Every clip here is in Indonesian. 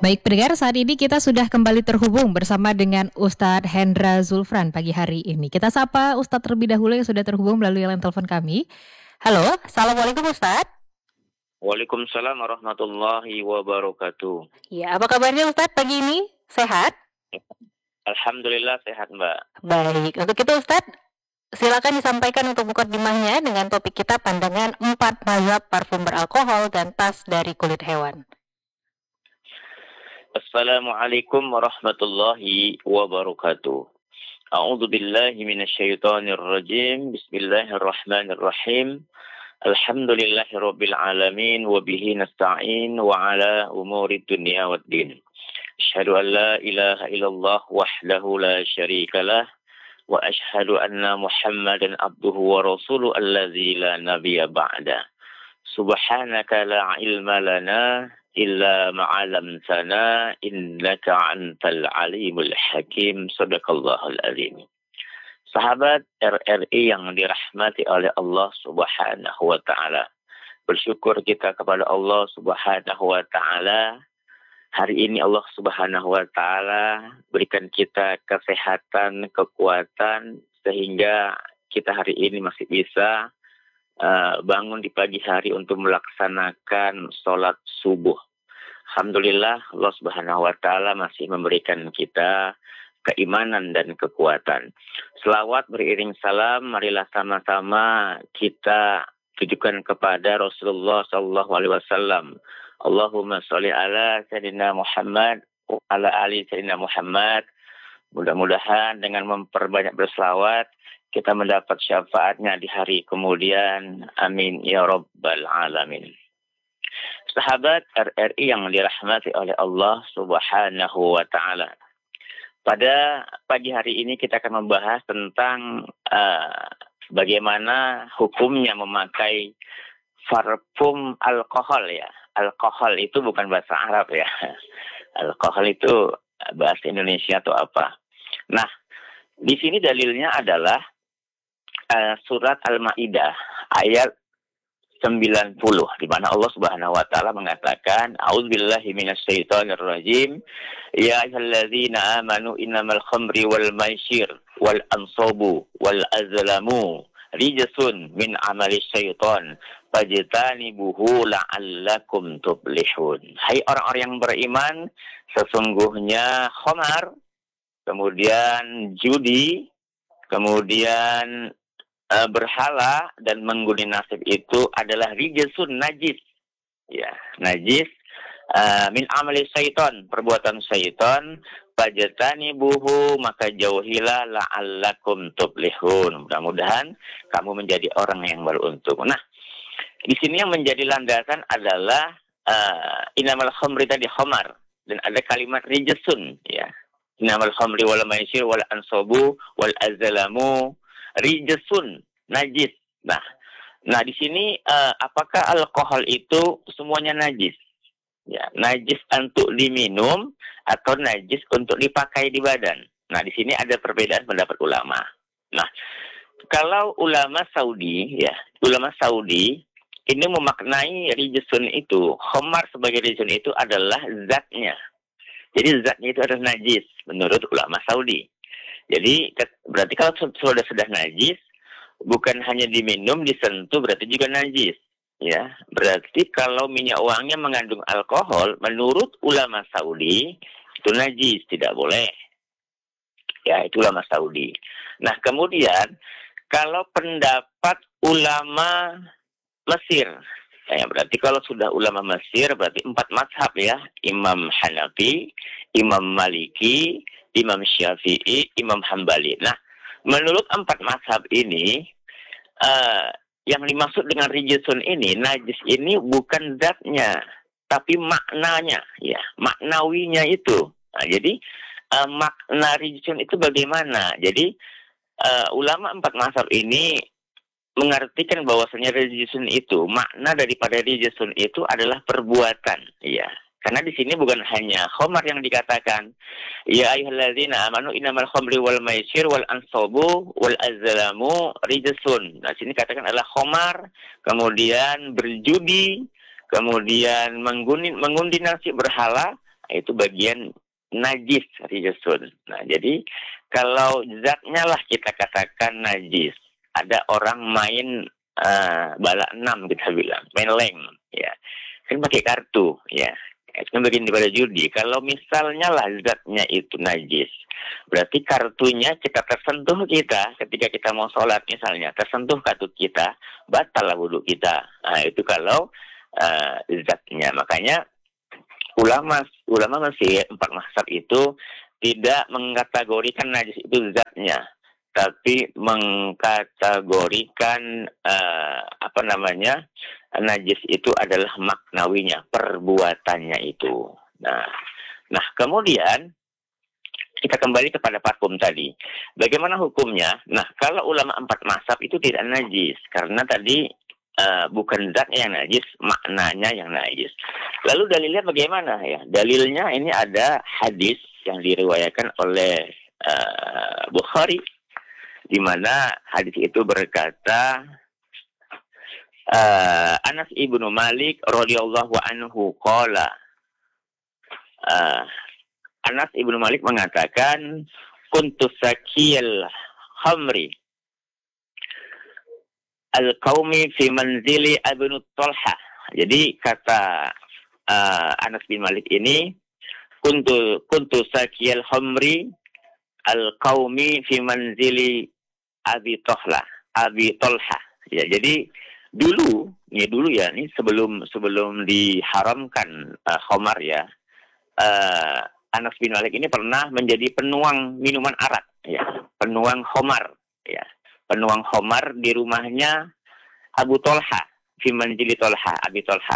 Baik pendengar, saat ini kita sudah kembali terhubung bersama dengan Ustadz Hendra Zulfran pagi hari ini. Kita sapa Ustadz terlebih dahulu yang sudah terhubung melalui line telepon kami. Halo, Assalamualaikum Ustadz. Waalaikumsalam warahmatullahi wabarakatuh. Ya, apa kabarnya Ustadz pagi ini? Sehat? Alhamdulillah sehat, Mbak. Baik, untuk itu Ustadz, silakan disampaikan untuk mukadimahnya dengan topik kita pandangan 4 mazhab parfum beralkohol dan tas dari kulit hewan. Assalamualaikum warahmatullahi wabarakatuh. A'udzu billahi minasyaitonir rajim. Bismillahirrahmanirrahim. Alhamdulillahirabbil alamin wa bihi nasta'in wa ala umuri dunya waddin. Asyhadu an la ilaha illallah wahdahu la syarikalah wa asyhadu anna Muhammadan abduhu wa rasuluhu allazi la nabiyya ba'da. Subhanaka la ilma lana illa ma'alamtana innaka antal alimul hakim. Sadaqallahul azim. Sahabat RRI yang dirahmati oleh Allah Subhanahu wa taala. Bersyukur kita kepada Allah Subhanahu wa taala. Hari ini Allah Subhanahu wa taala berikan kita kesehatan, kekuatan sehingga kita hari ini masih bisa bangun di pagi hari untuk melaksanakan sholat subuh. Alhamdulillah Allah Subhanahu wa taala masih memberikan kita keimanan dan kekuatan. Selawat beriring salam, marilah sama-sama kita tujukan kepada Rasulullah sallallahu alaihi wasallam. Allahumma sholli ala sayyidina Muhammad wa ala ali sayyidina Muhammad. Mudah-mudahan dengan memperbanyak berselawat kita mendapat syafaatnya di hari kemudian. Amin ya rabbal alamin. Sahabat RRI yang dirahmati oleh Allah Subhanahu wa taala. Pada pagi hari ini kita akan membahas tentang bagaimana hukumnya memakai parfum alkohol ya. Alkohol itu bukan bahasa Arab ya. Alkohol itu bahasa Indonesia atau apa. Nah, di sini dalilnya adalah surat Al-Maidah ayat 90 di mana Allah Subhanahu wa taala mengatakan a'udzubillahi minasyaitonir rajim ya ayyuhalladzina amanu innamal khamri wal maisir wal ansabu wal azlamu rijsun min amali syaiton fajtanibuhu la'allakum tuflihun. Hai orang-orang yang beriman, sesungguhnya khamar, kemudian judi, kemudian berhala dan mengguni nasib itu adalah rijsun, najis. Ya, najis min amali syaiton, perbuatan syaiton, fajtanibuhu, maka jauhilah la'allakum tuflihun. Mudah-mudahan kamu menjadi orang yang beruntung. Nah, di sini yang menjadi landasan adalah innamal khamri tadi khamar dan ada kalimat rijsun ya. Innamal khamri wal maisir wal ansabu wal azlamu rijsun, najis. Nah di sini apakah alkohol itu semuanya najis? Ya, najis untuk diminum atau najis untuk dipakai di badan. Nah di sini ada perbedaan pendapat ulama. Nah kalau ulama Saudi ini memaknai rijsun itu, khamar sebagai rijsun itu adalah zatnya. Jadi zatnya itu adalah najis menurut ulama Saudi. Jadi berarti kalau sudah najis, bukan hanya diminum, disentuh berarti juga najis. Ya, berarti kalau minyak wangi mengandung alkohol, menurut ulama Saudi itu najis, tidak boleh. Ya, itu ulama Saudi. Nah, kemudian kalau pendapat ulama Mesir, ya berarti kalau sudah ulama Mesir berarti 4 mazhab ya, Imam Hanafi, Imam Maliki, Imam Syafi'i, Imam Hambali. Nah, menurut 4 mazhab ini, yang dimaksud dengan rijsun ini, najis ini bukan zatnya, tapi maknanya, ya, maknawinya itu. Nah, jadi makna rijsun itu bagaimana? Jadi ulama 4 mazhab ini mengartikan bahwasanya rijsun itu, makna daripada rijsun itu adalah perbuatan, ya. Karena di sini bukan hanya khamar yang dikatakan. Ya ayyuhalladzina amanu innamal khamri wal maisir wal ansabu wal azlamu rijsun. Nah, sini katakan adalah khamar, kemudian berjudi, kemudian mengundi nasib berhala, itu bagian najis, rijisun. Nah, jadi kalau zatnya lah kita katakan najis. Ada orang main bala 6 kita bilang, main leng, ya. Kan pakai kartu, ya. Itu kan bagian daripada judi. Kalau misalnya lah zatnya itu najis, berarti kartunya kita tersentuh kita ketika kita mau sholat misalnya, tersentuh kartu kita, batal lah wudhu kita. Nah, itu kalau zatnya. Makanya ulama Mesir 4 mazhab itu tidak mengkategorikan najis itu zatnya, tapi mengkategorikan najis itu adalah maknawinya, perbuatannya itu. Nah kemudian kita kembali kepada parfum tadi. Bagaimana hukumnya? Nah, kalau ulama 4 mazhab itu tidak najis karena tadi bukan zatnya yang najis, maknanya yang najis. Lalu dalilnya bagaimana ya? Dalilnya ini ada hadis yang diriwayatkan oleh Bukhari, di mana hadis itu berkata, Anas ibnu Malik radhiyallahu anhu qala, Anas ibnu Malik mengatakan, kuntu sakiyal khamri al-qaumi fi manzili Ibnu Talha. Jadi kata Anas bin Malik ini, kuntu sakiyal khamri al-qaumi fi manzili Abi Talha. Ya, jadi dulu ya, ini sebelum diharamkan khamar ya. Anas bin Malik ini pernah menjadi penuang minuman arak ya, penuang khamar ya. Penuang khamar di rumahnya Abu Talha, fi manzili Talha, Abi Talha.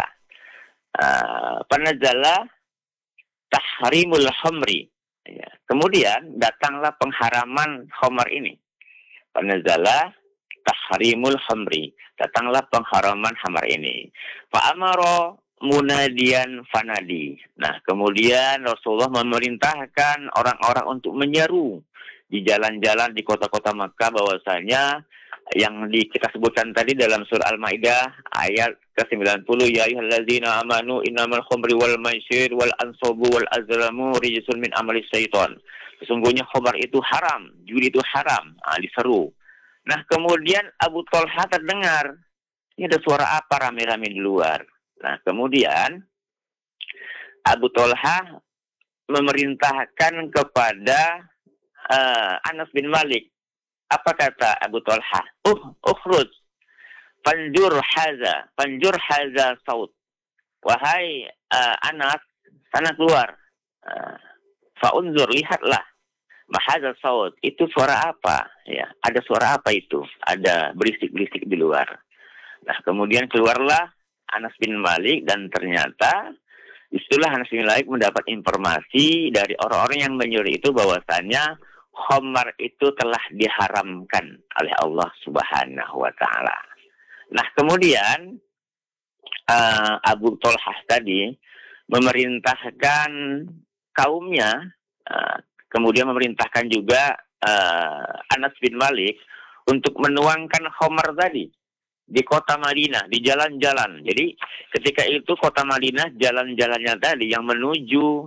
Panazala tahrimul khamri. Ya. Kemudian datanglah pengharaman khamar ini. Panazala tahrimul khamri. Datanglah pengharaman khamar ini. Fa amara munadian fanadi. Nah, kemudian Rasulullah memerintahkan orang-orang untuk menyeru di jalan-jalan di kota-kota Makkah bahwasanya yang kita sebutkan tadi dalam surah Al-Maidah ayat ke-90, ya ayyuhallazina amanu innamal khamri wal maisir wal ansabu wal azlamu rijsun min amali syaitan. Sesungguhnya khamar itu haram, judi itu haram. Diseru. Nah, kemudian Abu Talha terdengar, ini ada suara apa rame-rame di luar. Nah, kemudian Abu Talha memerintahkan kepada Anas bin Malik. Apa kata Abu Talha? Ukhruj panjur haza saut. Wahai Anas, sana keluar. Faunzur, lihatlah. Mahaza saut, itu suara apa? Ya, ada suara apa itu? Ada berisik-berisik di luar. Nah, kemudian keluarlah Anas bin Malik dan ternyata itulah Anas bin Malik mendapat informasi dari orang-orang yang menyuruh itu bahwasannya khamar itu telah diharamkan oleh Allah Subhanahu wa taala. Nah, kemudian Abu Talha tadi memerintahkan kaumnya, kemudian memerintahkan juga Anas bin Malik untuk menuangkan khamar tadi di kota Madinah, di jalan-jalan. Jadi ketika itu kota Madinah, jalan-jalannya tadi yang menuju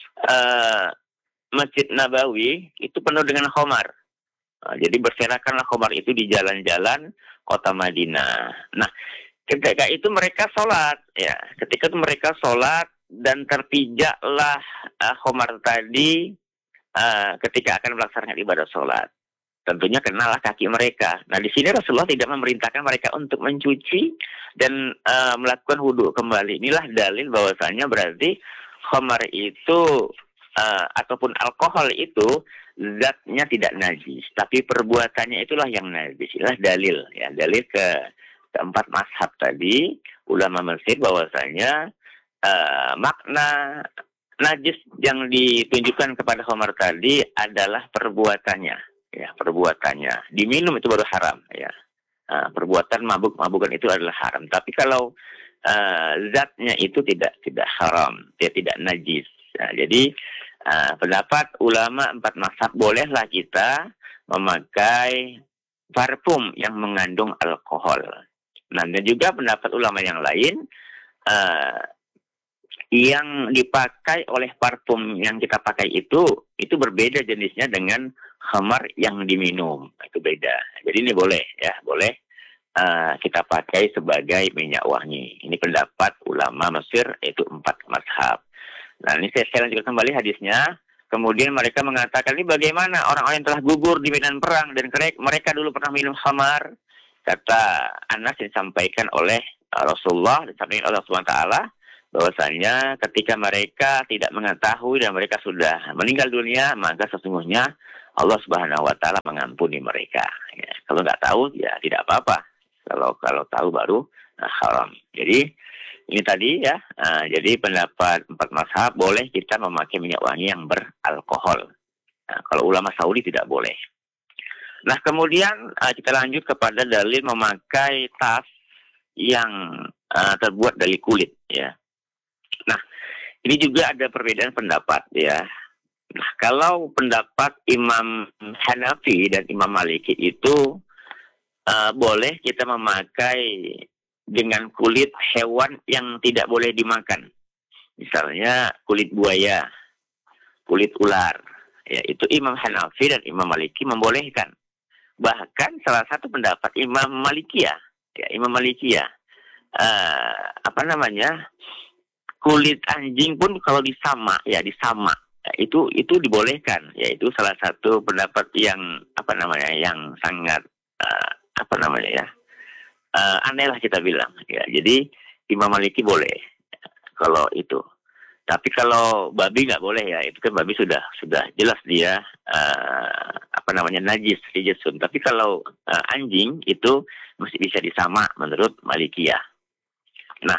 Masjid Nabawi itu penuh dengan khamar. Jadi berserakanlah khamar itu di jalan-jalan kota Madinah. Nah, ketika itu mereka sholat, ya. Ketika itu mereka sholat dan terpijaklah khamar tadi ketika akan melaksanakan ibadah sholat. Tentunya kenalah kaki mereka. Nah, di sini Rasulullah tidak memerintahkan mereka untuk mencuci dan melakukan wudhu kembali. Inilah dalil bahwasanya berarti khamar itu ataupun alkohol itu zatnya tidak najis, tapi perbuatannya itulah yang najis. Inilah dalil ya, dalil keempat mazhab tadi ulama Mesir bahwasanya makna najis yang ditunjukkan kepada khamar tadi adalah perbuatannya, ya, perbuatannya. Diminum itu baru haram, ya. Perbuatan mabuk-mabukan itu adalah haram. Tapi kalau zatnya itu tidak haram, dia tidak najis. Nah, jadi pendapat ulama 4 mazhab, bolehlah kita memakai parfum yang mengandung alkohol. Nah, dan juga pendapat ulama yang lain yang dipakai oleh parfum yang kita pakai itu berbeda jenisnya dengan khamar yang diminum. Itu beda. Jadi ini boleh ya, boleh kita pakai sebagai minyak wangi. Ini pendapat ulama Mesir, yaitu 4 mazhab. Nah, ini saya lanjutkan kembali hadisnya. Kemudian mereka mengatakan, ini bagaimana orang-orang yang telah gugur di medan perang dan mereka dulu pernah minum khamar. Kata Anas yang disampaikan oleh Rasulullah, disampaikan oleh Allah SWT, bahwasanya ketika mereka tidak mengetahui dan mereka sudah meninggal dunia, maka sesungguhnya Allah Subhanahu wa taala mengampuni mereka. Ya, kalau nggak tahu ya tidak apa-apa. Kalau tahu baru haram. Jadi ini tadi ya. Jadi pendapat 4 mazhab boleh kita memakai minyak wangi yang beralkohol. Nah, kalau ulama Saudi tidak boleh. Nah, kemudian kita lanjut kepada dalil memakai tas yang terbuat dari kulit ya. Nah, ini juga ada perbedaan pendapat ya. Nah, kalau pendapat Imam Hanafi dan Imam Maliki itu boleh kita memakai dengan kulit hewan yang tidak boleh dimakan. Misalnya kulit buaya, kulit ular. Ya, itu Imam Hanafi dan Imam Maliki membolehkan. Bahkan salah satu pendapat Imam Malikiyah, kulit anjing pun kalau disamak, itu dibolehkan. Yaitu salah satu pendapat yang yang sangat aneh lah kita bilang. Ya, jadi Imam Maliki boleh kalau itu. Tapi kalau babi nggak boleh ya. Itu kan babi sudah jelas dia najis, rijesun. Tapi kalau anjing itu masih bisa disamak menurut Malikiyah. Nah,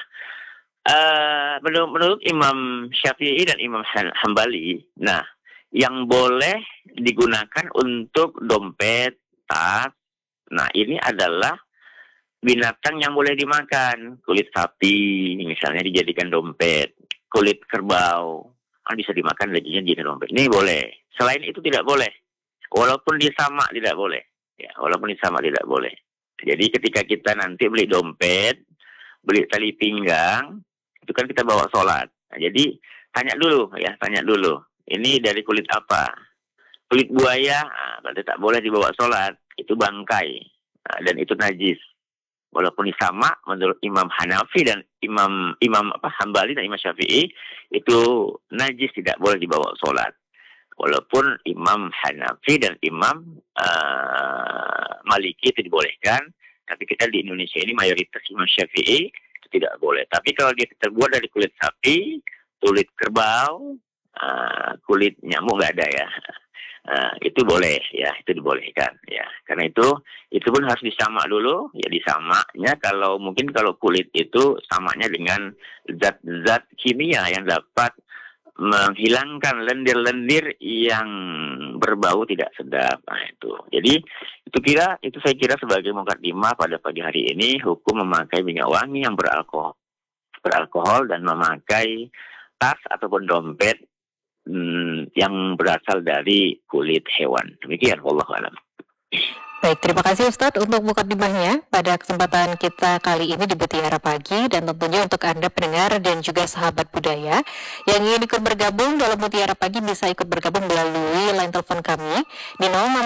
menurut Imam Syafi'i dan Imam Hambali, nah yang boleh digunakan untuk dompet, tas, nah ini adalah binatang yang boleh dimakan. Kulit sapi misalnya dijadikan dompet, kulit kerbau kan bisa dimakan, dagingnya jadi dompet. Ini boleh. Selain itu tidak boleh. Walaupun disamak tidak boleh. Ya, walaupun disamak tidak boleh. Jadi ketika kita nanti beli dompet, beli tali pinggang, itu kan kita bawa sholat. Nah, jadi tanya dulu. Ini dari kulit apa? Kulit buaya, berarti tak boleh dibawa sholat. Itu bangkai. Dan itu najis. Walaupun disamak menurut Imam Hanafi dan Imam Hambali dan Imam Syafi'i, itu najis, tidak boleh dibawa sholat. Walaupun Imam Hanafi dan Imam Maliki itu dibolehkan, tapi kita di Indonesia ini mayoritas Imam Syafi'i itu tidak boleh. Tapi kalau dia terbuat dari kulit sapi, kulit kerbau, kulit nyamuk nggak ada ya. Itu boleh ya, itu dibolehkan ya. Karena itu pun harus disamak dulu ya. Disamaknya kalau kulit itu samaknya dengan zat-zat kimia yang dapat menghilangkan lendir-lendir yang berbau tidak sedap. Nah, itu. Jadi itu saya kira sebagai mukadimah pada pagi hari ini hukum memakai minyak wangi yang beralkohol dan memakai tas ataupun dompet yang berasal dari kulit hewan. Demikian, wallahu a'lam. Baik, terima kasih Ustadz untuk mukadimahnya pada kesempatan kita kali ini di Mutiara Pagi, dan tentunya untuk Anda pendengar dan juga sahabat budaya yang ingin ikut bergabung dalam Mutiara Pagi bisa ikut bergabung melalui line telepon kami di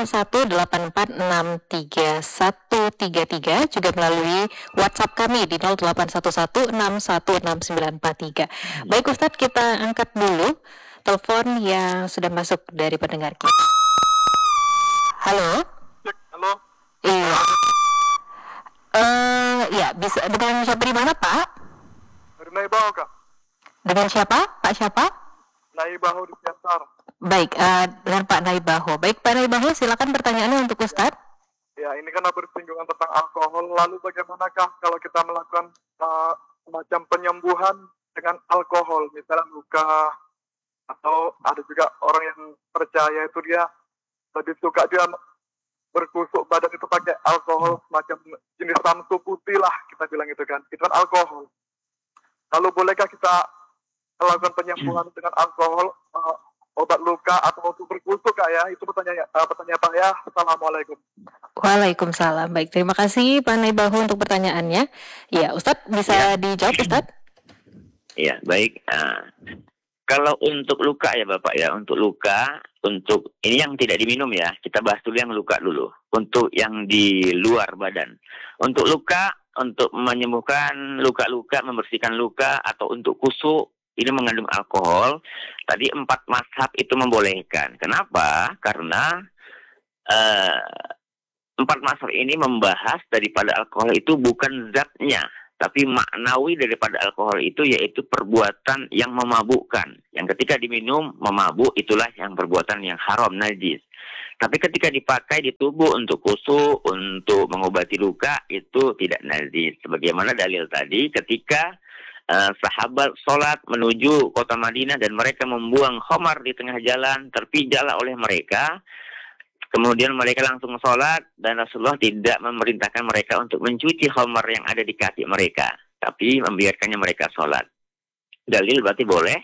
06188631133, juga melalui WhatsApp kami di 0811616943. Baik Ustadz, kita angkat dulu telepon yang sudah masuk dari pendengar kita. Halo. Halo. Iya. Ya, bisa dengan siapa di mana, Pak? Dari Naibaho, Kak. Dengan siapa? Pak siapa? Naibaho di Siantar. Baik, dengan Pak Naibaho. Baik, Pak Naibaho, silakan pertanyaannya untuk Ustadz. Ya, ini kan bersinggungan tentang alkohol. Lalu bagaimanakah kalau kita melakukan semacam penyembuhan dengan alkohol, misalnya luka, atau ada juga orang yang percaya itu dia lebih suka dia berkusuk badan itu pakai alkohol semacam jenis samsu putih lah kita bilang itu kan alkohol. Lalu bolehkah kita melakukan penyembuhan dengan alkohol, obat luka atau untuk berkusuk, Kak ya? Itu pertanyaan saya. Assalamualaikum. Waalaikumsalam. Baik, terima kasih Pak Naibaho untuk pertanyaannya. Ya, Ustadz bisa dijawab Ustadz? Ya, baik. Kalau untuk luka ya Bapak ya, untuk luka, untuk ini yang tidak diminum ya, kita bahas dulu yang luka dulu. Untuk yang di luar badan. Untuk luka, untuk menyembuhkan luka-luka, membersihkan luka, atau untuk kusuk, ini mengandung alkohol. Tadi 4 mazhab itu membolehkan. Kenapa? Karena 4 mazhab ini membahas daripada alkohol itu bukan zatnya, tapi maknawi daripada alkohol itu yaitu perbuatan yang memabukkan. Yang ketika diminum memabuk, itulah yang perbuatan yang haram, najis. Tapi ketika dipakai di tubuh untuk kusuk, untuk mengobati luka, itu tidak najis. Sebagaimana dalil tadi ketika sahabat sholat menuju kota Madinah dan mereka membuang khamar di tengah jalan, terpijaklah oleh mereka. Kemudian mereka langsung sholat dan Rasulullah tidak memerintahkan mereka untuk mencuci khamar yang ada di kaki mereka, tapi membiarkannya mereka sholat. Dalil berarti boleh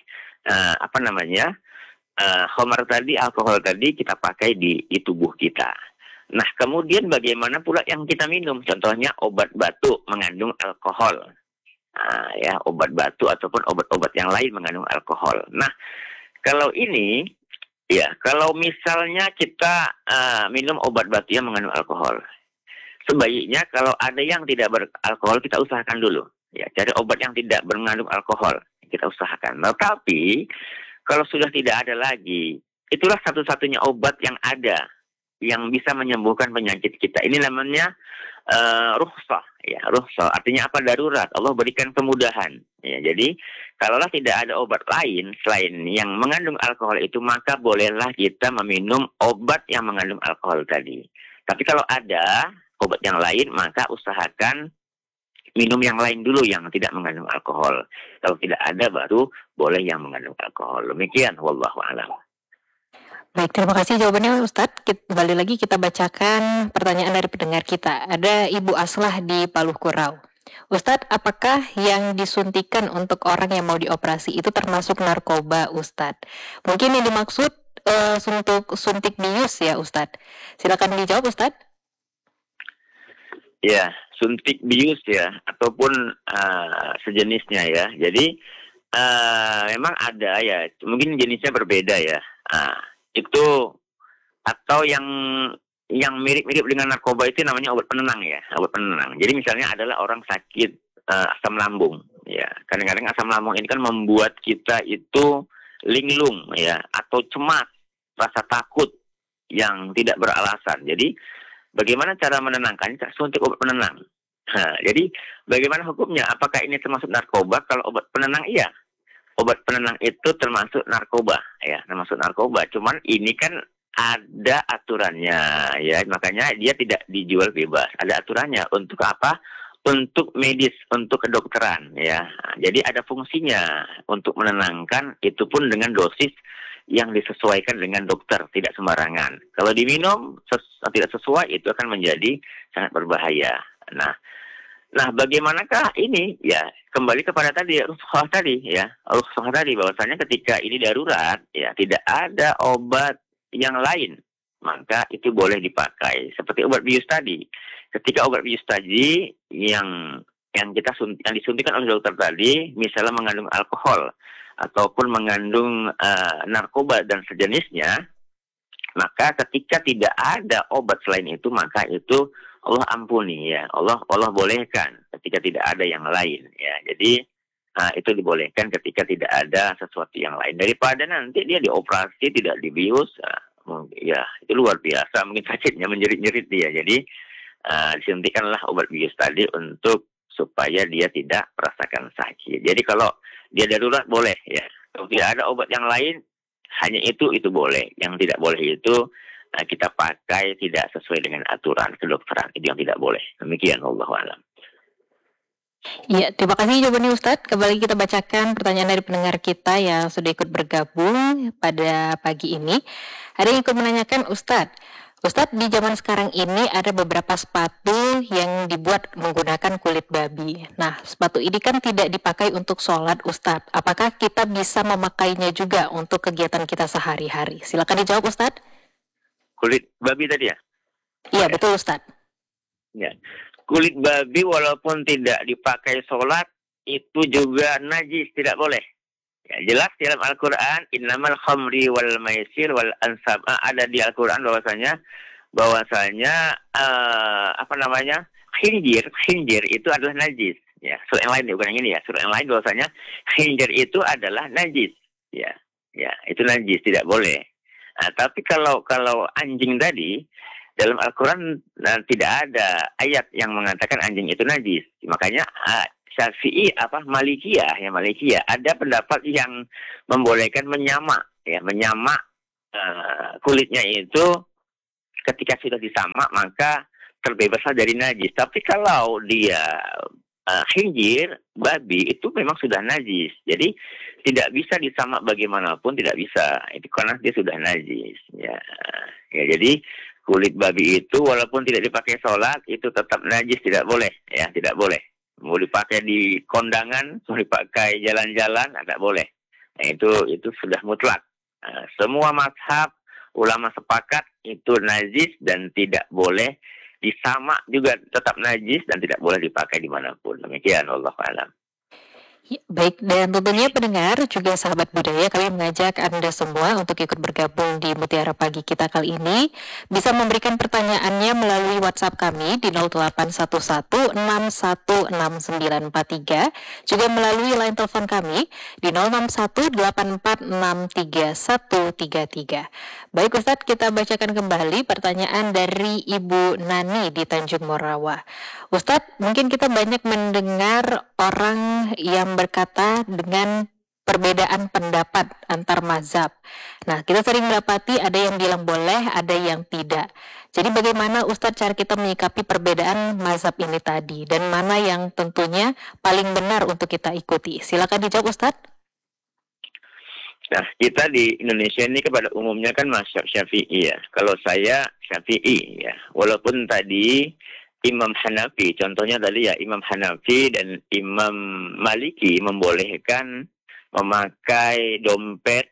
khamar tadi, alkohol tadi kita pakai di tubuh kita. Nah, kemudian bagaimana pula yang kita minum? Contohnya obat batuk mengandung alkohol. Obat batuk ataupun obat-obat yang lain mengandung alkohol. Nah, kalau ini ya, kalau misalnya kita minum obat batuk yang mengandung alkohol, sebaiknya kalau ada yang tidak beralkohol kita usahakan dulu. Ya, cari obat yang tidak mengandung alkohol, kita usahakan. Tetapi kalau sudah tidak ada lagi, itulah satu-satunya obat yang ada yang bisa menyembuhkan penyakit kita. Ini namanya rukhsah. Ya, rukhsah artinya apa? Darurat. Allah berikan kemudahan. Ya, jadi kalaulah tidak ada obat lain selain yang mengandung alkohol itu, maka bolehlah kita meminum obat yang mengandung alkohol tadi. Tapi kalau ada obat yang lain, maka usahakan minum yang lain dulu yang tidak mengandung alkohol. Kalau tidak ada, baru boleh yang mengandung alkohol. Demikian, wallahu a'lam. Baik, terima kasih jawabannya Ustadz. Kembali lagi kita bacakan pertanyaan dari pendengar kita. Ada Ibu Aslah di Paluh Kurau. Ustadz, apakah yang disuntikan untuk orang yang mau dioperasi itu termasuk narkoba, Ustadz? Mungkin yang dimaksud suntik bius ya, Ustadz. Silakan dijawab, Ustadz. Ya, suntik bius ya, ataupun sejenisnya ya. Jadi memang ada ya, mungkin jenisnya berbeda ya. Itu atau yang mirip-mirip dengan narkoba itu namanya obat penenang ya, obat penenang. Jadi misalnya adalah orang sakit asam lambung ya. Kadang-kadang asam lambung ini kan membuat kita itu linglung ya, atau cemas, rasa takut yang tidak beralasan. Jadi bagaimana cara menenangkan? Suntik obat penenang. Jadi bagaimana hukumnya? Apakah ini termasuk narkoba? Kalau obat penenang iya. Obat penenang itu termasuk narkoba, ya, termasuk narkoba. Cuman ini kan ada aturannya, ya, makanya dia tidak dijual bebas. Ada aturannya untuk apa? Untuk medis, untuk kedokteran, ya. Jadi ada fungsinya untuk menenangkan, itu pun dengan dosis yang disesuaikan dengan dokter, tidak sembarangan. Kalau diminum tidak sesuai, itu akan menjadi sangat berbahaya. Nah, bagaimanakah ini? Ya, kembali kepada tadi rukhsah tadi ya. Rukhsah tadi bahwasanya ketika ini darurat, ya, tidak ada obat yang lain, maka itu boleh dipakai. Seperti obat bius tadi. Ketika obat bius tadi yang disuntikan oleh dokter tadi, misalnya mengandung alkohol ataupun mengandung narkoba dan sejenisnya, maka ketika tidak ada obat selain itu, maka itu Allah ampuni ya, Allah bolehkan ketika tidak ada yang lain ya. Jadi itu dibolehkan ketika tidak ada sesuatu yang lain, daripada nanti dia dioperasi tidak dibius, ya itu luar biasa, mungkin sakitnya menjerit-jerit dia. Jadi disuntikanlah obat bius tadi untuk supaya dia tidak merasakan sakit. Jadi kalau dia darurat boleh ya, kalau tidak ada obat yang lain, hanya itu boleh. Yang tidak boleh itu kita pakai tidak sesuai dengan aturan kedokteran, itu yang tidak boleh. Demikian, wallahu a'lam. Iya, terima kasih jawabannya Ustadz. Kembali kita bacakan pertanyaan dari pendengar kita yang sudah ikut bergabung pada pagi ini. Ada yang ikut menanyakan, Ustadz, di zaman sekarang ini ada beberapa sepatu yang dibuat menggunakan kulit babi. Nah, sepatu ini kan tidak dipakai untuk sholat, Ustadz. Apakah kita bisa memakainya juga untuk kegiatan kita sehari-hari? Silakan dijawab, Ustadz. Kulit babi tadi ya? Iya, betul Ustadz. Ya. Kulit babi walaupun tidak dipakai sholat, itu juga najis, tidak boleh. Ya, jelas dalam Al-Quran, innamal khamri wal maisir wal ansab, ada di Al-Quran bahwasanya khinjir itu adalah najis. Ya, surah yang lain bukan yang ini ya. Surah yang lain bahwasanya khinjir itu adalah najis. Ya, itu najis, tidak boleh. Nah, tapi kalau anjing tadi dalam Al-Quran tidak ada ayat yang mengatakan anjing itu najis. Makanya Syafi'i Malikiyah ada pendapat yang membolehkan menyamak kulitnya itu ketika sudah disamak maka terbebaslah dari najis. Tapi kalau dia khinjir, babi itu memang sudah najis. Jadi tidak bisa disamak bagaimanapun, tidak bisa. Itu karena dia sudah najis. Ya, jadi kulit babi itu walaupun tidak dipakai sholat itu tetap najis, tidak boleh. Ya, tidak boleh. Mau dipakai di kondangan, mau dipakai jalan-jalan, tidak boleh. Nah, itu sudah mutlak. Semua mazhab ulama sepakat itu najis dan tidak boleh disamak, juga tetap najis dan tidak boleh dipakai dimanapun. Demikian, wallahu a'lam. Ya, baik, dan tentunya pendengar juga sahabat budaya, kami mengajak Anda semua untuk ikut bergabung di Mutiara Pagi kita kali ini. Bisa memberikan pertanyaannya melalui WhatsApp kami di 0811616943, juga melalui line telepon kami di 06184633133. Baik Ustadz, kita bacakan kembali pertanyaan dari Ibu Nani di Tanjung Morawa. Ustadz, mungkin kita banyak mendengar orang yang berkata dengan perbedaan pendapat antar mazhab. Nah, kita sering mendapati ada yang bilang boleh, ada yang tidak. Jadi bagaimana Ustadz cara kita menyikapi perbedaan mazhab ini tadi, dan mana yang tentunya paling benar untuk kita ikuti? Silakan dijawab Ustadz. Nah, kita di Indonesia ini pada umumnya kan mazhab Syafi'i ya. Kalau saya Syafi'i ya. Walaupun tadi Imam Hanafi, contohnya tadi ya, Imam Hanafi dan Imam Maliki membolehkan memakai dompet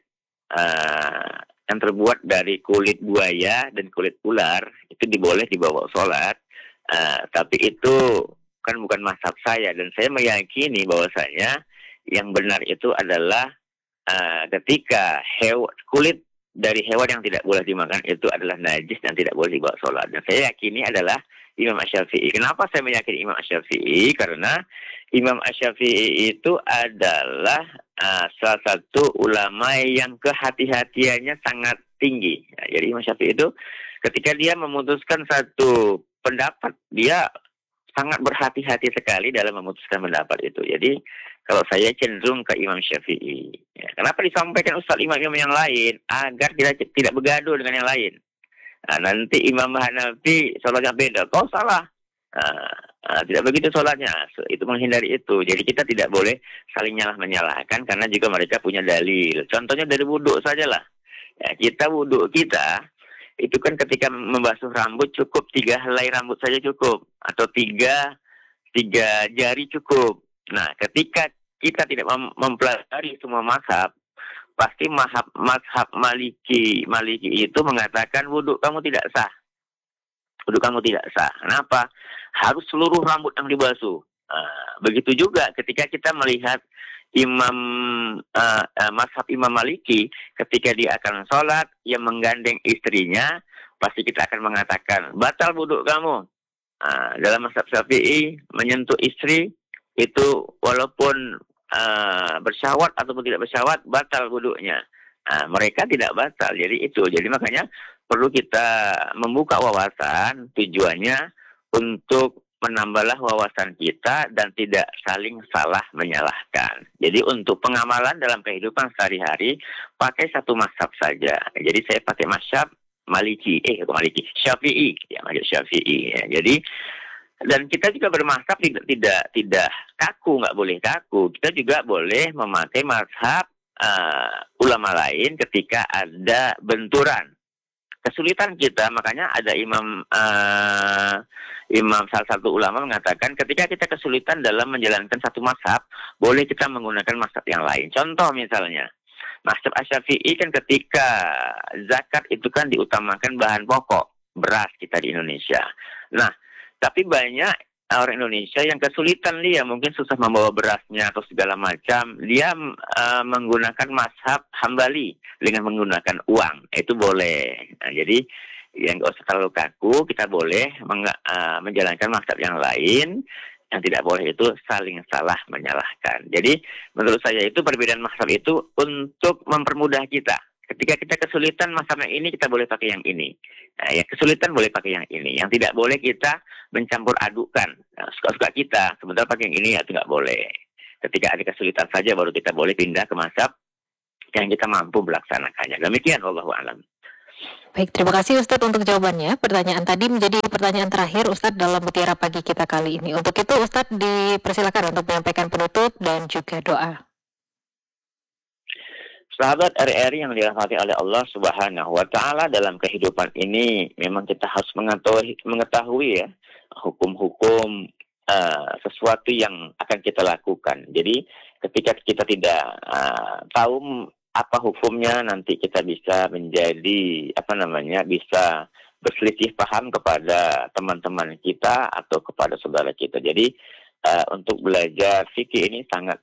yang terbuat dari kulit buaya dan kulit ular, itu diboleh dibawa sholat. Tapi itu kan bukan mazhab saya, dan saya meyakini bahwasanya yang benar itu adalah ketika kulit dari hewan yang tidak boleh dimakan itu adalah najis dan tidak boleh dibawa sholat. Dan saya yakini adalah Imam Asy-Syafi'i. Kenapa saya meyakini Imam Asy-Syafi'i? Karena Imam Asy-Syafi'i itu adalah salah satu ulama yang kehati-hatiannya sangat tinggi. Ya, jadi Imam Syafi'i itu ketika dia memutuskan satu pendapat, dia sangat berhati-hati sekali dalam memutuskan pendapat itu. Jadi kalau saya cenderung ke Imam Syafi'i. Ya, kenapa disampaikan Ustaz imam-imam yang lain? Agar tidak bergaduh dengan yang lain. Nah, nanti Imam Hanafi sholatnya beda, kau salah. Tidak begitu sholatnya. Itu menghindari itu. Jadi kita tidak boleh saling menyalahkan karena juga mereka punya dalil. Contohnya dari wudhu sajalah. Ya, wudhu kita itu kan ketika membasuh rambut cukup 3 helai rambut saja cukup, atau 3 jari cukup. Nah, ketika kita tidak mempelajari semua mazhab, pasti mazhab Maliki itu mengatakan wudhu kamu tidak sah. Wudhu kamu tidak sah. Kenapa? Harus seluruh rambut yang dibasuh. Begitu juga ketika kita melihat mazhab Imam Maliki, ketika dia akan sholat, yang menggandeng istrinya, pasti kita akan mengatakan batal wudhu kamu. Dalam mazhab Syafi'i, menyentuh istri itu walaupun bersyahwat ataupun tidak bersyahwat, batal wudhunya. Mereka tidak batal. Jadi makanya perlu kita membuka wawasan, tujuannya untuk menambahlah wawasan kita dan tidak saling salah menyalahkan. Jadi untuk pengamalan dalam kehidupan sehari-hari, pakai satu mazhab saja. Jadi saya pakai mazhab Syafi'i, ya, mazhab Syafi'i. Ya. Jadi dan kita juga bermazhab tidak kaku, nggak boleh kaku. Kita juga boleh memakai mazhab ulama lain ketika ada benturan. Kesulitan kita, makanya ada imam salah satu ulama mengatakan ketika kita kesulitan dalam menjalankan satu mazhab, boleh kita menggunakan mazhab yang lain. Contoh misalnya, mazhab Asy-Syafi'i kan ketika zakat itu kan diutamakan bahan pokok, beras kita di Indonesia. Nah, tapi banyak orang Indonesia yang kesulitan dia mungkin susah membawa berasnya atau segala macam, dia menggunakan mazhab Hambali dengan menggunakan uang, itu boleh. Nah, jadi yang nggak usah terlalu kaku, kita boleh menjalankan mazhab yang lain. Yang tidak boleh itu saling salah menyalahkan. Jadi menurut saya itu perbedaan mazhab itu untuk mempermudah kita. Ketika kita kesulitan masalah ini, kita boleh pakai yang ini. Nah, yang kesulitan boleh pakai yang ini. Yang tidak boleh kita mencampur adukan. Nah, suka-suka kita, sebentar pakai yang ini, itu nggak boleh. Ketika ada kesulitan saja, baru kita boleh pindah ke mazhab yang kita mampu melaksanakannya. Demikian, wallahu a'lam. Baik, terima kasih Ustadz untuk jawabannya. Pertanyaan tadi menjadi pertanyaan terakhir Ustadz dalam mutiara pagi kita kali ini. Untuk itu Ustadz dipersilakan untuk menyampaikan penutup dan juga doa. Sahabat RRI yang dirahmati oleh Allah Subhanahu wa Ta'ala, dalam kehidupan ini memang kita harus mengetahui ya hukum-hukum sesuatu yang akan kita lakukan. Jadi ketika kita tidak tahu apa hukumnya, nanti kita bisa menjadi bisa berselisih paham kepada teman-teman kita atau kepada saudara kita. Jadi untuk belajar fikih ini sangat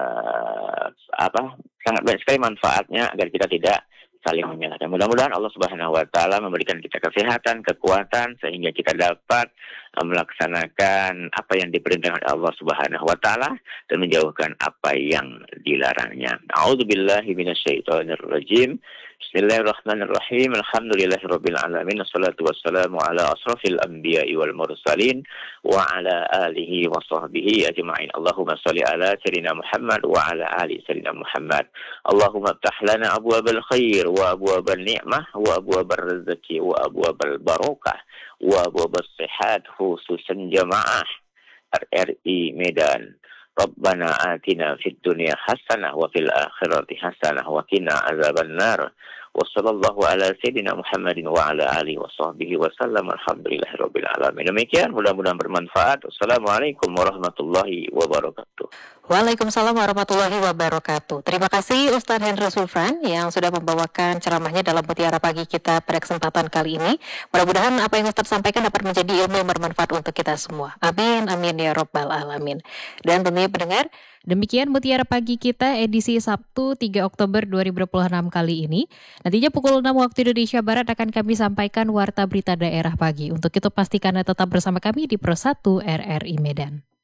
banyak sekali manfaatnya agar kita tidak saling menyalahkan. Mudah-mudahan Allah Subhanahu wa Ta'ala memberikan kita kesehatan, kekuatan sehingga kita dapat melaksanakan apa yang diperintahkan Allah Subhanahu wa Ta'ala dan menjauhkan apa yang dilarangnya. A'udzubillahi minasyaitonirrajim. Bismillahirrahmanirrahim. Alhamdulillahirabbil alamin. Wassalatu wassalamu ala asrafil anbiya'i wal mursalin wa ala alihi wa sahbihi ajma'in. Allahumma shalli ala sayyidina Muhammad wa ala ali sayyidina Muhammad. Allahumma iftah lana abwabal khair wa abwabal ni'mah wa abwabal rezeki wa abwabal barakah wa abwabal sihat khususan jamaah RRI Medan. Rabbana atina fid dunya hasanah wa fil akhirati hasanah wa qina azabannar. Wa sallallahu ala sayyidina Muhammadin wa ala alihi wa sahbihi wa sallam. Alhamdulillahirabbil alamin. Demikian, mudah-mudahan bermanfaat. Wassalamualaikum warahmatullahi wabarakatuh. Waalaikumsalam warahmatullahi wabarakatuh. Terima kasih Ustadz Hendra Sulfan yang sudah membawakan ceramahnya dalam mutiara pagi kita pada kesempatan kali ini. Mudah-mudahan apa yang Ustadz sampaikan dapat menjadi ilmu yang bermanfaat untuk kita semua. Amin, amin ya rabbal alamin. Dan tentunya pendengar, demikian mutiara pagi kita edisi Sabtu 3 Oktober 2026 kali ini. Nantinya pukul 6 waktu Indonesia Barat akan kami sampaikan warta berita daerah pagi. Untuk itu pastikan Anda tetap bersama kami di Pro 1 RRI Medan.